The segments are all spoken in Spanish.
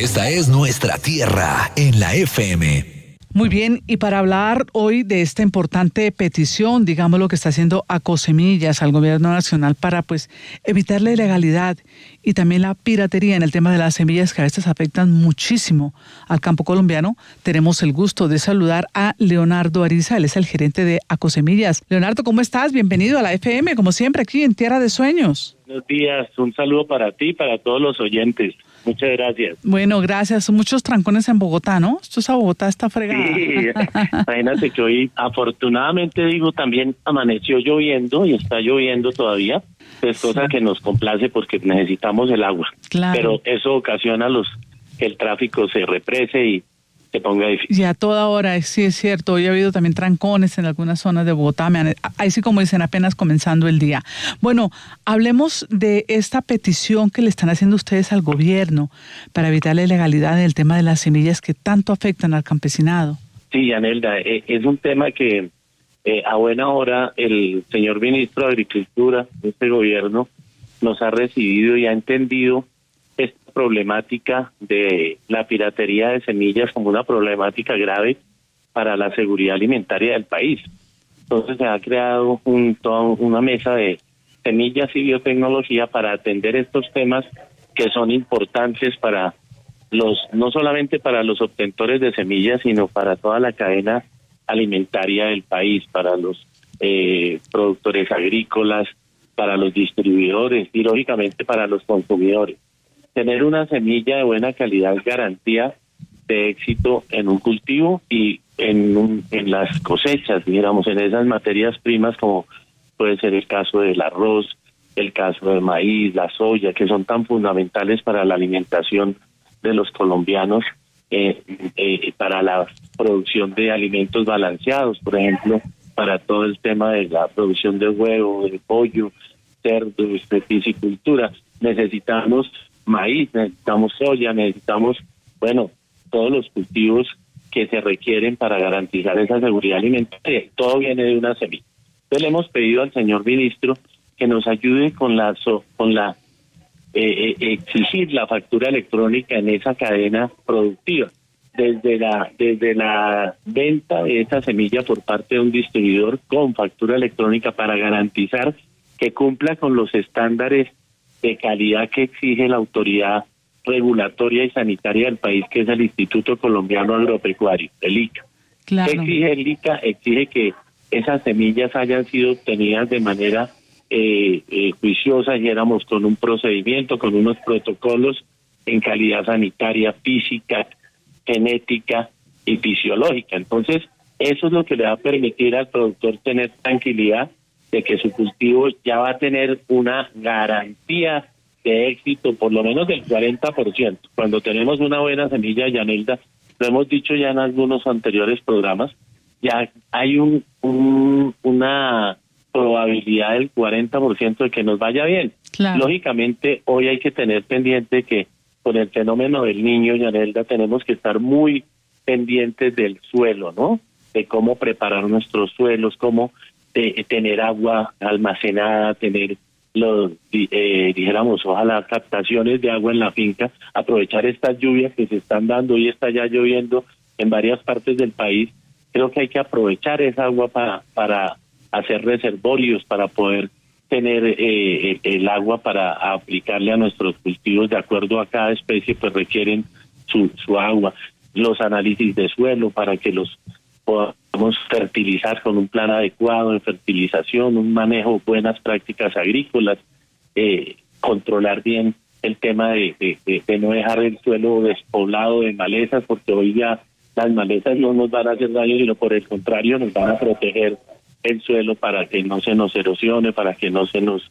Esta es nuestra tierra en la FM. Muy bien, y para hablar hoy de esta importante petición, digamos lo que está haciendo Acosemillas al gobierno nacional para evitar la ilegalidad y también la piratería en el tema de las semillas que a veces afectan muchísimo al campo colombiano, tenemos el gusto de saludar a Leonardo Ariza, él es el gerente de Acosemillas. Leonardo, ¿cómo estás? Bienvenido a la FM, como siempre, aquí en Tierra de Sueños. Buenos días, un saludo para ti y para todos los oyentes. Muchas gracias. Bueno, gracias. Muchos trancones en Bogotá, ¿no? Bogotá está fregada. Sí, imagínate que hoy, afortunadamente también amaneció lloviendo y está lloviendo todavía. Es cosa que nos complace porque necesitamos el agua. Claro. Pero eso ocasiona que el tráfico se represe y se ponga difícil. Y a toda hora, sí es cierto, hoy ha habido también trancones en algunas zonas de Bogotá, ahí sí como dicen, apenas comenzando el día. Bueno, hablemos de esta petición que le están haciendo ustedes al gobierno para evitar la ilegalidad en el tema de las semillas que tanto afectan al campesinado. Sí, Yanelda, es un tema que a buena hora el señor ministro de Agricultura de este gobierno nos ha recibido y ha entendido esta problemática de la piratería de semillas como una problemática grave para la seguridad alimentaria del país. Entonces se ha creado una mesa de semillas y biotecnología para atender estos temas que son importantes para no solamente para los obtentores de semillas, sino para toda la cadena alimentaria del país, para los productores agrícolas, para los distribuidores y lógicamente para los consumidores. Tener una semilla de buena calidad es garantía de éxito en un cultivo y en las cosechas, digamos, en esas materias primas como puede ser el caso del arroz, el caso del maíz, la soya, que son tan fundamentales para la alimentación de los colombianos, para la producción de alimentos balanceados, por ejemplo, para todo el tema de la producción de huevo, de pollo, cerdo, piscicultura. Necesitamos maíz, necesitamos soya, necesitamos, todos los cultivos que se requieren para garantizar esa seguridad alimentaria. Todo viene de una semilla. Entonces le hemos pedido al señor ministro que nos ayude con exigir la factura electrónica en esa cadena productiva. Desde la venta de esa semilla por parte de un distribuidor con factura electrónica para garantizar que cumpla con los estándares de calidad que exige la autoridad regulatoria y sanitaria del país, que es el Instituto Colombiano Agropecuario, el ICA. Claro. ¿Qué exige el ICA? Exige que esas semillas hayan sido obtenidas de manera juiciosa, y éramos con un procedimiento, con unos protocolos en calidad sanitaria, física, genética y fisiológica. Entonces, eso es lo que le va a permitir al productor tener tranquilidad de que su cultivo ya va a tener una garantía de éxito, por lo menos del 40%. Cuando tenemos una buena semilla, Yanelda, lo hemos dicho ya en algunos anteriores programas, ya hay una probabilidad del 40% de que nos vaya bien. Claro. Lógicamente, hoy hay que tener pendiente que con el fenómeno del Niño, Yanelda, tenemos que estar muy pendientes del suelo, ¿no? De cómo preparar nuestros suelos, cómo tener agua almacenada, tener ojalá captaciones de agua en la finca, aprovechar estas lluvias que se están dando. Hoy está ya lloviendo en varias partes del país. Creo que hay que aprovechar esa agua para hacer reservorios, para poder tener el agua para aplicarle a nuestros cultivos de acuerdo a cada especie, pues requieren su agua. Los análisis de suelo para que los podamos fertilizar con un plan adecuado de fertilización, un manejo, buenas prácticas agrícolas, controlar bien el tema de no dejar el suelo despoblado de malezas, porque hoy ya las malezas no nos van a hacer daño, sino por el contrario nos van a proteger el suelo para que no se nos erosione, para que no se nos,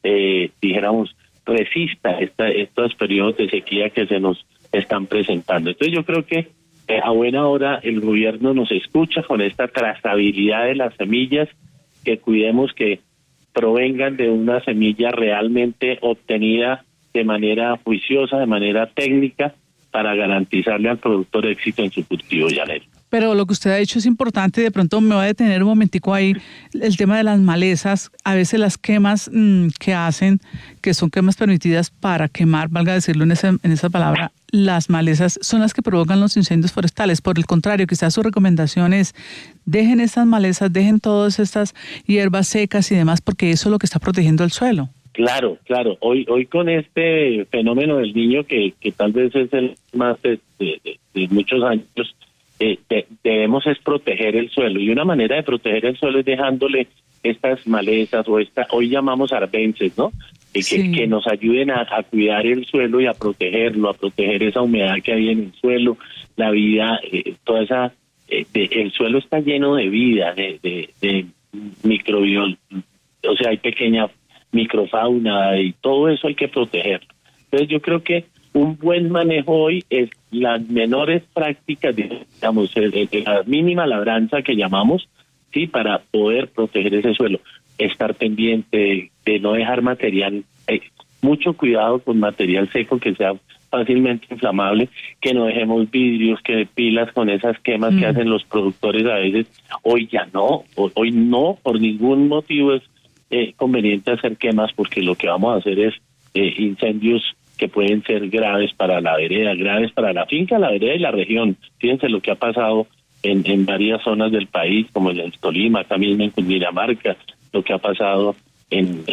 resista estos periodos de sequía que se nos están presentando. Entonces yo creo que a buena hora el gobierno nos escucha con esta trazabilidad de las semillas, que cuidemos que provengan de una semilla realmente obtenida de manera juiciosa, de manera técnica, para garantizarle al productor éxito en su cultivo, Yanel. Pero lo que usted ha dicho es importante, de pronto me voy a detener un momentico ahí, el tema de las malezas, a veces las quemas que hacen, que son quemas permitidas para quemar, valga decirlo en esa palabra, las malezas son las que provocan los incendios forestales. Por el contrario, quizás su recomendación es dejen estas malezas, dejen todas estas hierbas secas y demás, porque eso es lo que está protegiendo el suelo. Claro. Hoy con este fenómeno del Niño, que tal vez es el más de muchos años, debemos es proteger el suelo, y una manera de proteger el suelo es dejándole estas malezas hoy llamamos arbences, ¿no? Que nos ayuden a cuidar el suelo y a protegerlo, a proteger esa humedad que hay en el suelo, la vida, toda esa, el suelo está lleno de vida, de microbioma, o sea, hay pequeña microfauna y todo eso hay que protegerlo. Entonces yo creo que un buen manejo hoy es las menores prácticas, digamos, de la mínima labranza que llamamos, sí, para poder proteger ese suelo. Estar pendiente de no dejar material, mucho cuidado con material seco que sea fácilmente inflamable, que no dejemos vidrios, que pilas con esas quemas que hacen los productores a veces. Hoy ya no, hoy no, por ningún motivo es conveniente hacer quemas, porque lo que vamos a hacer es incendios que pueden ser graves para la vereda, graves para la finca, la vereda y la región. Fíjense lo que ha pasado en varias zonas del país, como en el Tolima, también en Cundinamarca, lo que ha pasado en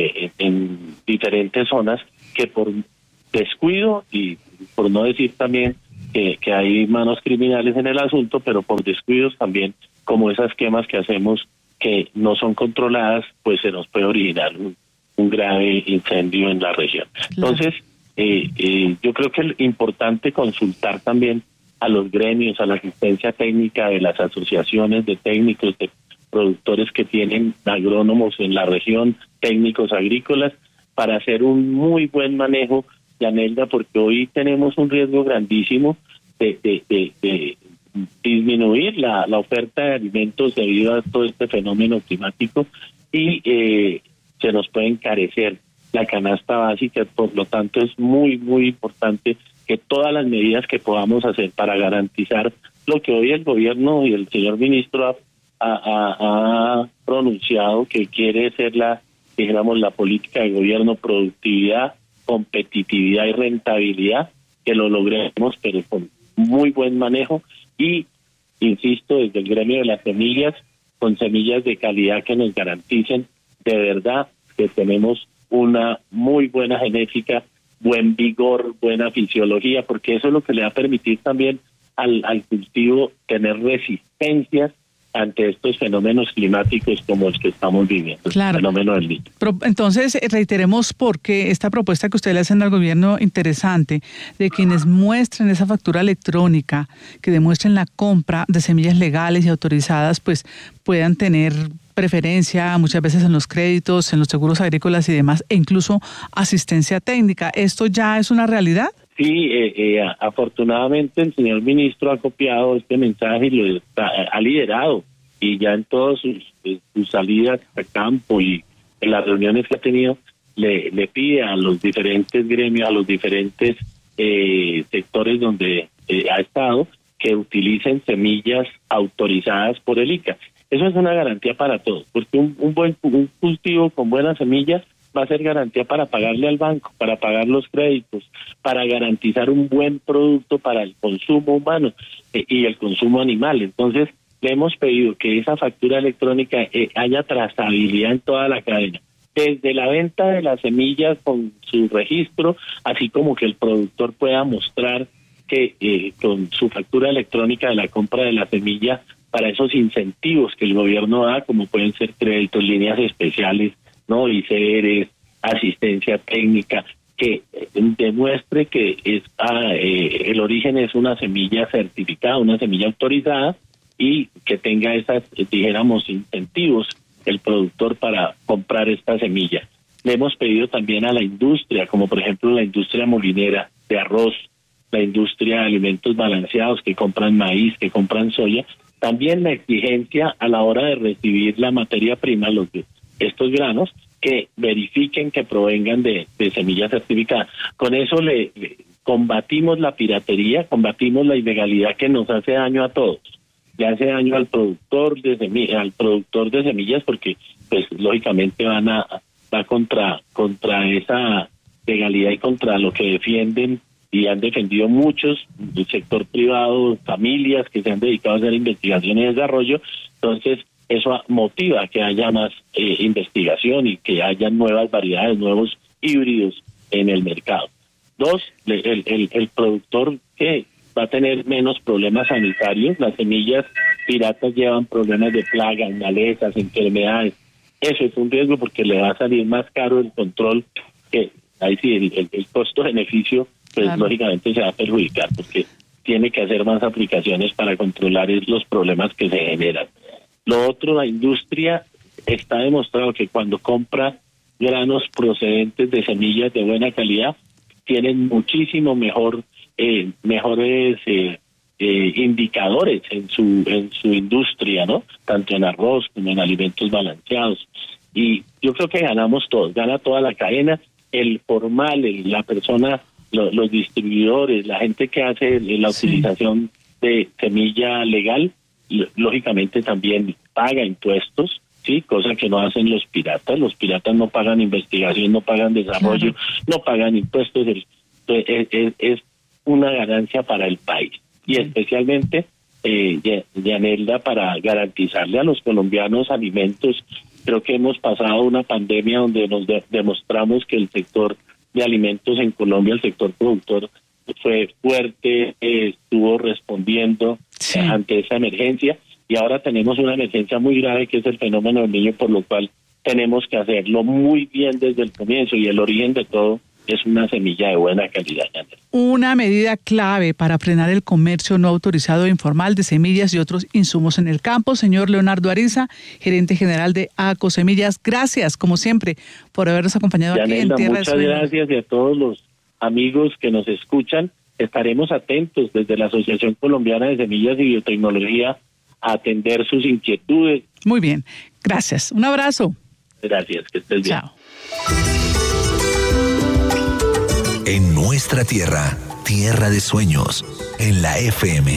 diferentes zonas, que por descuido y por no decir también que hay manos criminales en el asunto, pero por descuidos también, como esas quemas que hacemos que no son controladas, pues se nos puede originar un grave incendio en la región. Claro. Entonces, yo creo que es importante consultar también a los gremios, a la asistencia técnica de las asociaciones de técnicos, de productores que tienen agrónomos en la región, técnicos agrícolas, para hacer un muy buen manejo, Yanelda, porque hoy tenemos un riesgo grandísimo de disminuir la oferta de alimentos debido a todo este fenómeno climático, y se nos puede encarecer la canasta básica. Por lo tanto, es muy, muy importante que todas las medidas que podamos hacer para garantizar lo que hoy el gobierno y el señor ministro ha pronunciado, que quiere ser la política de gobierno: productividad, competitividad y rentabilidad, que lo logremos, pero con muy buen manejo. Y, insisto, desde el gremio de las semillas, con semillas de calidad que nos garanticen de verdad que tenemos una muy buena genética, buen vigor, buena fisiología, porque eso es lo que le va a permitir también al cultivo tener resistencias ante estos fenómenos climáticos como el que estamos viviendo, claro. El fenómeno del Niño. Entonces, reiteremos porque esta propuesta que ustedes le hacen al gobierno, interesante, de quienes muestren esa factura electrónica, que demuestren la compra de semillas legales y autorizadas, pues puedan tener preferencia muchas veces en los créditos, en los seguros agrícolas y demás, e incluso asistencia técnica. ¿Esto ya es una realidad? Sí, afortunadamente el señor ministro ha copiado este mensaje y lo ha liderado, y ya en todas sus salidas a campo y en las reuniones que ha tenido, le pide a los diferentes gremios, a los diferentes sectores donde ha estado, que utilicen semillas autorizadas por el ICA. Eso es una garantía para todos, porque un cultivo con buenas semillas va a ser garantía para pagarle al banco, para pagar los créditos, para garantizar un buen producto para el consumo humano y el consumo animal. Entonces, le hemos pedido que esa factura electrónica haya trazabilidad en toda la cadena, desde la venta de las semillas con su registro, así como que el productor pueda mostrar que con su factura electrónica de la compra de la semilla, para esos incentivos que el gobierno da, como pueden ser créditos, líneas especiales, ¿no? ICRs, asistencia técnica, que demuestre que el origen es una semilla certificada, una semilla autorizada, y que tenga esas, dijéramos, incentivos el productor para comprar esta semilla. Le hemos pedido también a la industria, como por ejemplo la industria molinera de arroz, la industria de alimentos balanceados, que compran maíz, que compran soya, también la exigencia a la hora de recibir la materia prima, estos granos, que verifiquen que provengan de semillas certificadas. Con eso le combatimos la piratería, combatimos la ilegalidad que nos hace daño a todos. le hace daño al productor de semillas, porque pues lógicamente va contra esa legalidad y contra lo que defienden y han defendido muchos del sector privado, familias que se han dedicado a hacer investigación y desarrollo. Entonces eso motiva que haya más investigación y que haya nuevas variedades, nuevos híbridos en el mercado. 2, el productor que va a tener menos problemas sanitarios. Las semillas piratas llevan problemas de plagas, malezas, enfermedades. Eso es un riesgo porque le va a salir más caro el control, que ahí sí el costo-beneficio pues claro, lógicamente se va a perjudicar porque tiene que hacer más aplicaciones para controlar los problemas que se generan. Lo otro, la industria está demostrado que cuando compra granos procedentes de semillas de buena calidad, tienen muchísimo mejores indicadores en su industria, ¿no? Tanto en arroz como en alimentos balanceados. Y yo creo que ganamos todos, gana toda la cadena, el formal, la persona, los distribuidores, la gente que hace la utilización de semilla legal, lógicamente también paga impuestos, sí, cosa que no hacen los piratas. Los piratas no pagan investigación, no pagan desarrollo, no pagan impuestos. Es una ganancia para el país y especialmente Yanelda, para garantizarle a los colombianos alimentos. Creo que hemos pasado una pandemia donde nos demostramos que el sector de alimentos en Colombia, el sector productor, fue fuerte, estuvo respondiendo ante esa emergencia, y ahora tenemos una emergencia muy grave que es el fenómeno del Niño, por lo cual tenemos que hacerlo muy bien desde el comienzo, y el origen de todo es una semilla de buena calidad. Una medida clave para frenar el comercio no autorizado e informal de semillas y otros insumos en el campo. Señor Leonardo Ariza, gerente general de Acosemillas, gracias, como siempre, por habernos acompañado aquí en Tierra de Sueños. Muchas gracias, y a todos los amigos que nos escuchan. Estaremos atentos desde la Asociación Colombiana de Semillas y Biotecnología a atender sus inquietudes. Muy bien, gracias. Un abrazo. Gracias, que estés bien. Chao. En nuestra tierra, tierra de sueños, en la FM.